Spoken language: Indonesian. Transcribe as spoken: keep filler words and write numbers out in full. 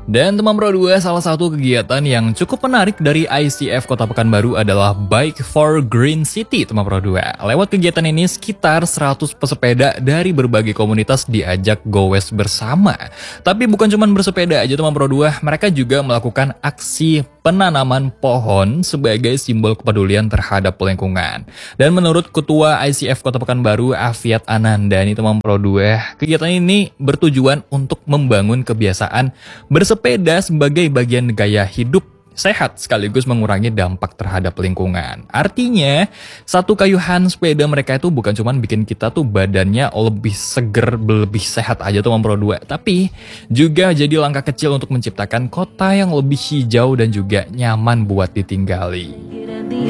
Dan teman Pro dua, salah satu kegiatan yang cukup menarik dari I C F Kota Pekanbaru adalah Bike for Green City, teman Pro dua. Lewat kegiatan ini, sekitar seratus pesepeda dari berbagai komunitas diajak goes bersama. Tapi bukan cuma bersepeda aja teman Pro dua, mereka juga melakukan aksi penanaman pohon sebagai simbol kepedulian terhadap lingkungan. Dan menurut Ketua I C F Kota Pekanbaru, Afiat Ananda, ini teman Pro dua, kegiatan ini bertujuan untuk membangun kebiasaan bersepeda sebagai bagian gaya hidup sehat sekaligus mengurangi dampak terhadap lingkungan. Artinya, satu kayuhan sepeda mereka itu bukan cuma bikin kita tuh badannya lebih seger, lebih sehat aja tuh Pro dua, tapi juga jadi langkah kecil untuk menciptakan kota yang lebih hijau dan juga nyaman buat ditinggali.